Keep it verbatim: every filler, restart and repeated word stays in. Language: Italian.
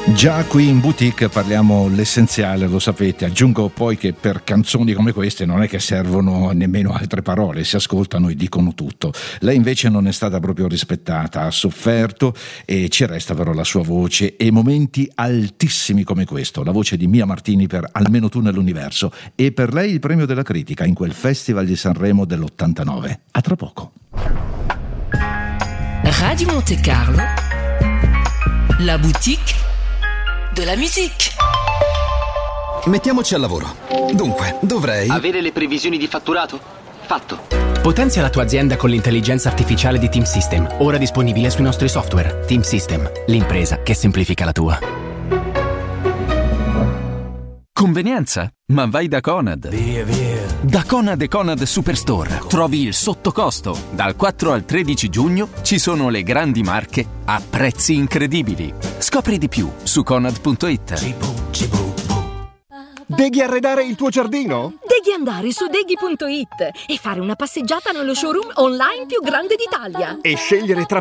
Già qui in boutique parliamo l'essenziale, lo sapete. Aggiungo poi che per canzoni come queste non è che servono nemmeno altre parole, si ascoltano e dicono tutto. Lei invece non è stata proprio rispettata, ha sofferto e ci resta però la sua voce e momenti altissimi come questo, la voce di Mia Martini per Almeno tu nell'universo, e per lei il premio della critica in quel Festival di Sanremo dell'ottantanove. A tra poco. Radio Monte Carlo, la boutique de la musique. Mettiamoci al lavoro. Dunque, dovrei... Avere le previsioni di fatturato? Fatto. Potenzia la tua azienda con l'intelligenza artificiale di Team System, ora disponibile sui nostri software. Team System, l'impresa che semplifica la tua. Convenienza? Ma vai da Conad. Via, via. Da Conad e Conad Superstore trovi il sottocosto. Dal quattro al tredici giugno ci sono le grandi marche a prezzi incredibili. Scopri di più su conad punto it. Devi arredare il tuo giardino? Devi andare su deghi punto it e fare una passeggiata nello showroom online più grande d'Italia. E scegliere tra